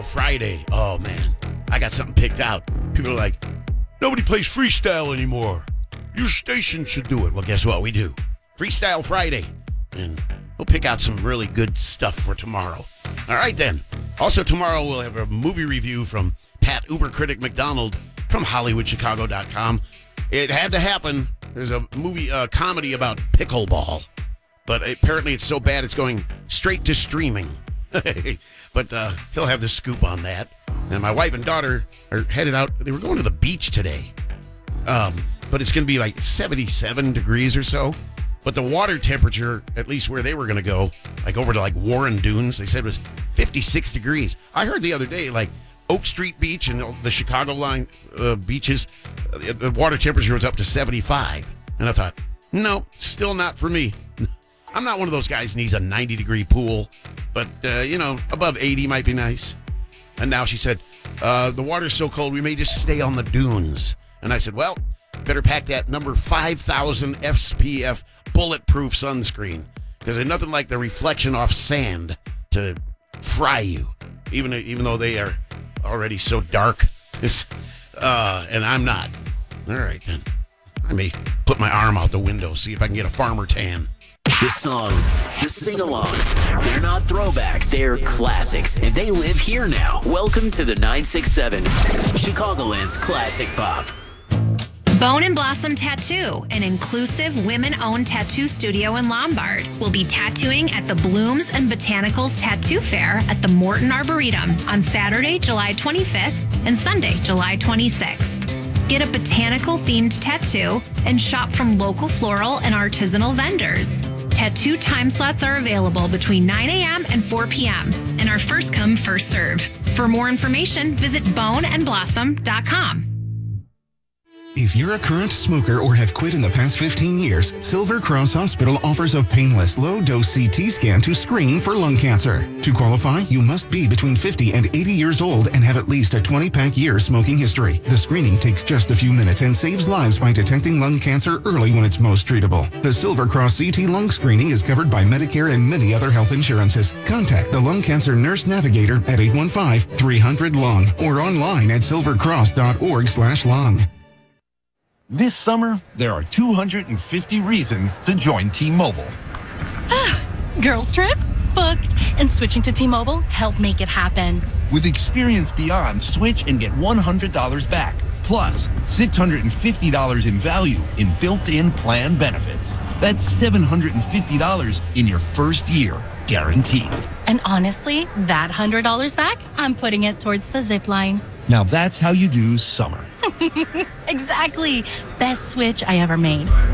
Friday. Oh, man. I got something picked out. People are like, nobody plays freestyle anymore. Your station should do it. Well, guess what? We do. Freestyle Friday. And we'll pick out some really good stuff for tomorrow. All right, then. Also, tomorrow we'll have a movie review from Pat Uber Critic McDonald from HollywoodChicago.com. It had to happen. There's a movie, comedy about pickleball. But apparently it's so bad it's going straight to streaming. But he'll have the scoop on that. And my wife and daughter are headed out. They were going to the beach today. But it's going to be like 77 degrees or so. But the water temperature, at least where they were going to go, like over to like Warren Dunes, they said was 56 degrees. I heard the other day, like Oak Street Beach and the Chicago line beaches, the water temperature was up to 75. And I thought, no, still not for me. I'm not one of those guys who needs a 90-degree pool. But, above 80 might be nice. And now she said, the water's so cold, we may just stay on the dunes. And I said, well, better pack that number 5,000 SPF bulletproof sunscreen. Because there's nothing like the reflection off sand to fry you. Even though they are already so dark. And I'm not. All right, then. I may put my arm out the window, see if I can get a farmer tan. The songs, the sing-alongs, they're not throwbacks, they're classics, and they live here now. Welcome to the 967, Chicagoland's Classic Pop. Bone and Blossom Tattoo, an inclusive women-owned tattoo studio in Lombard, will be tattooing at the Blooms and Botanicals Tattoo Fair at the Morton Arboretum on Saturday, July 25th and Sunday, July 26th. Get a botanical-themed tattoo and shop from local floral and artisanal vendors. Tattoo time slots are available between 9 a.m. and 4 p.m. and are first come, first serve. For more information, visit boneandblossom.com. If you're a current smoker or have quit in the past 15 years, Silver Cross Hospital offers a painless, low-dose CT scan to screen for lung cancer. To qualify, you must be between 50 and 80 years old and have at least a 20-pack year smoking history. The screening takes just a few minutes and saves lives by detecting lung cancer early when it's most treatable. The Silver Cross CT lung screening is covered by Medicare and many other health insurances. Contact the Lung Cancer Nurse Navigator at 815-300-LUNG or online at silvercross.org/lung. This summer, there are 250 reasons to join T-Mobile. Girls trip? Booked. And switching to T-Mobile helped make it happen. With Experience Beyond, switch and get $100 back. Plus, $650 in value in built-in plan benefits. That's $750 in your first year, guaranteed. And honestly, that $100 back, I'm putting it towards the zip line. Now that's how you do summer. Exactly. Best switch I ever made.